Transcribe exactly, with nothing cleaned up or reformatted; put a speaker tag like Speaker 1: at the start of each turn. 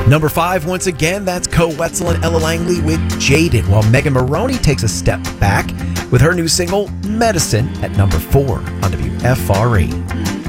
Speaker 1: Number five, once again, that's Co Wetzel and Ella Langley with Jaded, while Megan Maroney takes a step back with her new single, Medicine, at number four on W F R E.